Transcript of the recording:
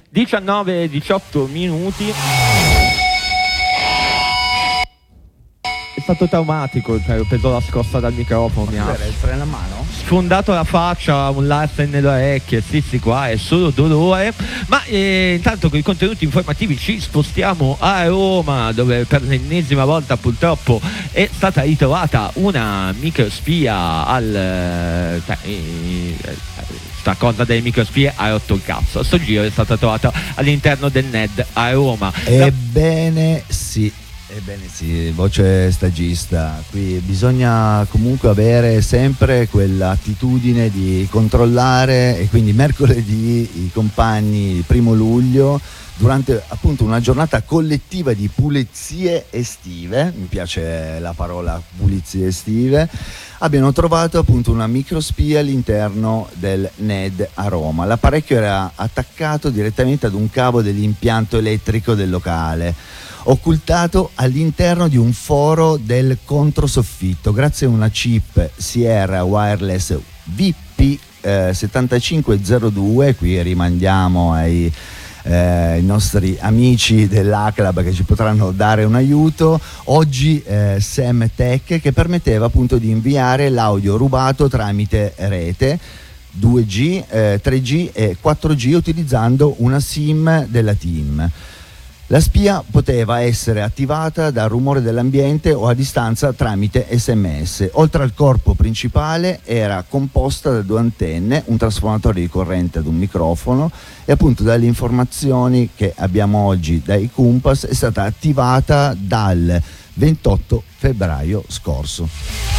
19-18 minuti. È stato traumatico, cioè ho preso la scossa dal microfono, mi ha il freno a mano? sfondato la faccia, un lasso nelle orecchie, sì qua è solo dolore. Ma intanto con i contenuti informativi ci spostiamo a Roma, dove per l'ennesima volta purtroppo è stata ritrovata una microspia sta cosa delle microspie ha rotto il cazzo. Sto giro è stata trovata all'interno del NED a Roma. Ebbene sì, voce stagista. Qui bisogna comunque avere sempre quell'attitudine di controllare, e quindi mercoledì i compagni, il 1° luglio, durante appunto una giornata collettiva di pulizie estive, mi piace la parola pulizie estive, abbiano trovato appunto una microspia all'interno del NED a Roma. L'apparecchio era attaccato direttamente ad un cavo dell'impianto elettrico del locale, occultato all'interno di un foro del controsoffitto grazie a una chip Sierra Wireless VP7502. Qui rimandiamo ai nostri amici dell'ACLAB che ci potranno dare un aiuto. Oggi Semtech, che permetteva appunto di inviare l'audio rubato tramite rete 2G, 3G e 4G utilizzando una SIM della TIM. La spia poteva essere attivata dal rumore dell'ambiente o a distanza tramite SMS. Oltre al corpo principale era composta da 2 antenne, un trasformatore di corrente ad un microfono, e appunto dalle informazioni che abbiamo oggi dai Compass è stata attivata dal 28 febbraio scorso.